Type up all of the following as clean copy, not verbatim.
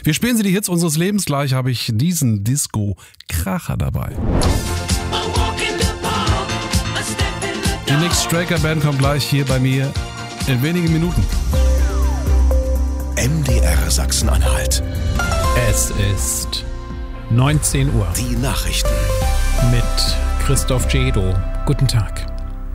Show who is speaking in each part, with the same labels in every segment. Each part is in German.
Speaker 1: Wir spielen Sie die Hits unseres Lebens. Gleich habe ich diesen Disco-Kracher dabei. Die Nick Straker Band kommt gleich hier bei mir in wenigen Minuten.
Speaker 2: MDR Sachsen-Anhalt.
Speaker 3: Es ist 19 Uhr.
Speaker 2: Die Nachrichten.
Speaker 3: Mit Christoph Jedo. Guten Tag.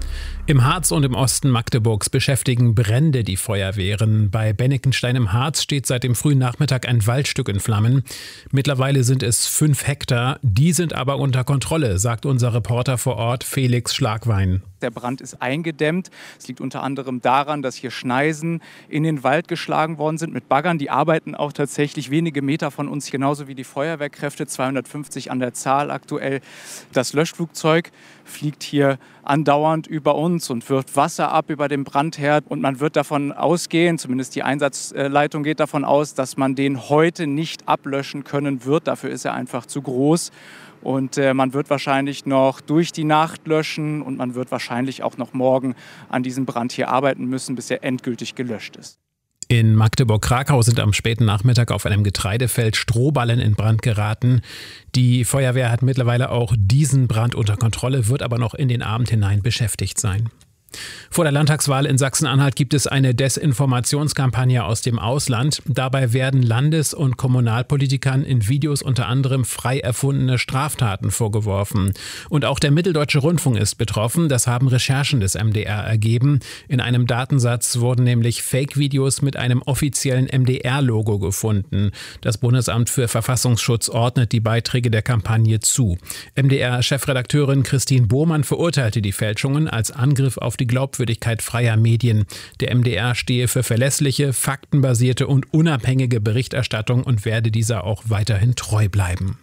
Speaker 3: Im Harz und im Osten Magdeburgs beschäftigen Brände die Feuerwehren. Bei Bennekenstein im Harz steht seit dem frühen Nachmittag ein Waldstück in Flammen. Mittlerweile sind es 5 Hektar. Die sind aber unter Kontrolle, sagt unser Reporter vor Ort Felix Schlagwein.
Speaker 4: Der Brand ist eingedämmt. Es liegt unter anderem daran, dass hier Schneisen in den Wald geschlagen worden sind mit Baggern. Die arbeiten auch tatsächlich wenige Meter von uns, genauso wie die Feuerwehrkräfte, 250 an der Zahl aktuell. Das Löschflugzeug fliegt hier andauernd über uns und wirft Wasser ab über den Brandherd. Und man wird davon ausgehen, zumindest die Einsatzleitung geht davon aus, dass man den heute nicht ablöschen können wird. Dafür ist er einfach zu groß. Und man wird wahrscheinlich noch durch die Nacht löschen und man wird wahrscheinlich auch noch morgen an diesem Brand hier arbeiten müssen, bis er endgültig gelöscht ist.
Speaker 3: In Magdeburg-Krakau sind am späten Nachmittag auf einem Getreidefeld Strohballen in Brand geraten. Die Feuerwehr hat mittlerweile auch diesen Brand unter Kontrolle, wird aber noch in den Abend hinein beschäftigt sein. Vor der Landtagswahl in Sachsen-Anhalt gibt es eine Desinformationskampagne aus dem Ausland. Dabei werden Landes- und Kommunalpolitikern in Videos unter anderem frei erfundene Straftaten vorgeworfen. Und auch der Mitteldeutsche Rundfunk ist betroffen. Das haben Recherchen des MDR ergeben. In einem Datensatz wurden nämlich Fake-Videos mit einem offiziellen MDR-Logo gefunden. Das Bundesamt für Verfassungsschutz ordnet die Beiträge der Kampagne zu. MDR-Chefredakteurin Christine Bohmann verurteilte die Fälschungen als Angriff auf die Glaubwürdigkeit freier Medien. Der MDR stehe für verlässliche, faktenbasierte und unabhängige Berichterstattung und werde dieser auch weiterhin treu bleiben.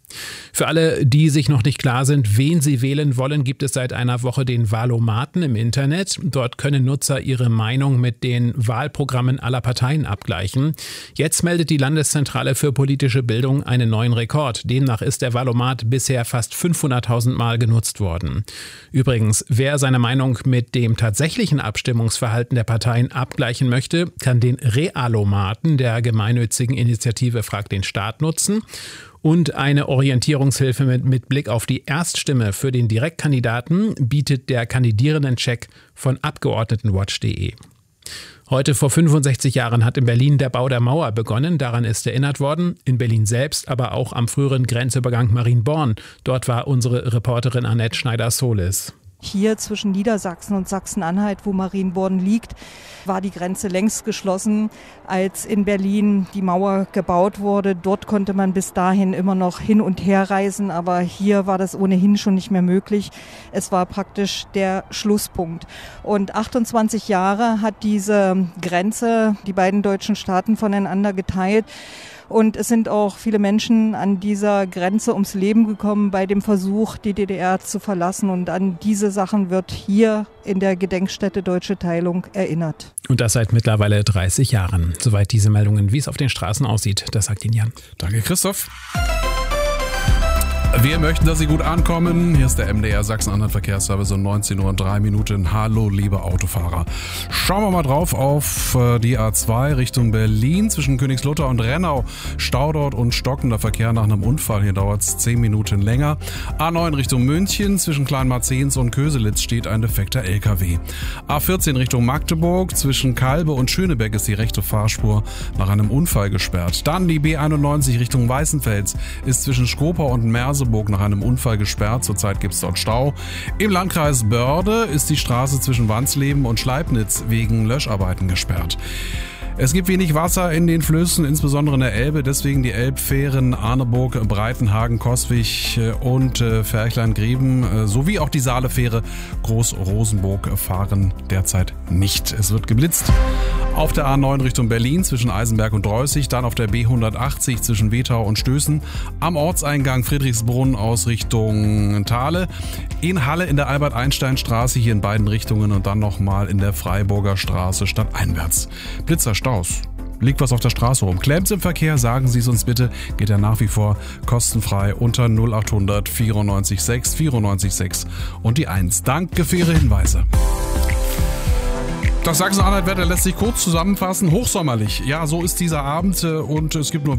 Speaker 3: Für alle, die sich noch nicht klar sind, wen sie wählen wollen, gibt es seit einer Woche den Wahlomaten im Internet. Dort können Nutzer ihre Meinung mit den Wahlprogrammen aller Parteien abgleichen. Jetzt meldet die Landeszentrale für politische Bildung einen neuen Rekord. Demnach ist der Wahlomat bisher fast 500.000 Mal genutzt worden. Übrigens, wer seine Meinung mit dem tatsächlichen Abstimmungsverhalten der Parteien abgleichen möchte, kann den Realomaten der gemeinnützigen Initiative Frag den Staat nutzen. Und eine Orientierungshilfe mit Blick auf die Erststimme für den Direktkandidaten bietet der Kandidierendencheck von Abgeordnetenwatch.de. Heute vor 65 Jahren hat in Berlin der Bau der Mauer begonnen. Daran ist erinnert worden. In Berlin selbst, aber auch am früheren Grenzübergang Marienborn. Dort war unsere Reporterin Annette Schneider-Solis.
Speaker 5: Hier zwischen Niedersachsen und Sachsen-Anhalt, wo Marienborn liegt, war die Grenze längst geschlossen, als in Berlin die Mauer gebaut wurde. Dort konnte man bis dahin immer noch hin und her reisen, aber hier war das ohnehin schon nicht mehr möglich. Es war praktisch der Schlusspunkt. Und 28 Jahre hat diese Grenze die beiden deutschen Staaten voneinander geteilt. Und es sind auch viele Menschen an dieser Grenze ums Leben gekommen bei dem Versuch, die DDR zu verlassen. Und an diese Sachen wird hier in der Gedenkstätte Deutsche Teilung erinnert.
Speaker 3: Und das seit mittlerweile 30 Jahren. Soweit diese Meldungen. Wie es auf den Straßen aussieht, das sagt Ihnen Jan.
Speaker 1: Danke, Christoph. Wir möchten, dass Sie gut ankommen. Hier ist der MDR Sachsen-Anhalt Verkehrsservice um 19:03 Uhr. Hallo, liebe Autofahrer. Schauen wir mal drauf auf die A2 Richtung Berlin. Zwischen Königslutter und Rennau Stau dort und stockender Verkehr nach einem Unfall. Hier dauert es 10 Minuten länger. A9 Richtung München. Zwischen Kleinmarzehns und Köselitz steht ein defekter LKW. A14 Richtung Magdeburg. Zwischen Kalbe und Schönebeck ist die rechte Fahrspur nach einem Unfall gesperrt. Dann die B91 Richtung Weißenfels ist zwischen Skopau und Merseburg nach einem Unfall gesperrt. Zurzeit gibt es dort Stau. Im Landkreis Börde ist die Straße zwischen Wansleben und Schleibnitz wegen Löscharbeiten gesperrt. Es gibt wenig Wasser in den Flüssen, insbesondere in der Elbe, deswegen die Elbfähren Arneburg, Breitenhagen, Coswig und Ferchlein-Greven sowie auch die Saalefähre Groß-Rosenburg fahren derzeit nicht. Es wird geblitzt. Auf der A9 Richtung Berlin zwischen Eisenberg und Dreußig, dann auf der B180 zwischen Wetau und Stößen, am Ortseingang Friedrichsbrunn aus Richtung Thale, in Halle in der Albert-Einstein-Straße hier in beiden Richtungen und dann nochmal in der Freiburger Straße stadteinwärts. Blitzerstaus. Liegt was auf der Straße rum? Klemmt's im Verkehr? Sagen Sie es uns bitte. Geht er nach wie vor kostenfrei unter 0800 94 6 94 6 und die 1. Danke für Ihre Hinweise. Das Sachsen-Anhalt-Wetter lässt sich kurz zusammenfassen. Hochsommerlich. Ja, so ist dieser Abend und es gibt nur